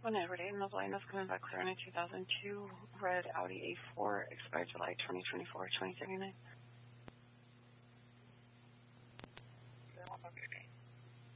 One Edward A. Mobilino's coming back clear on a 2002 red Audi A4, expired July 2024, 2079.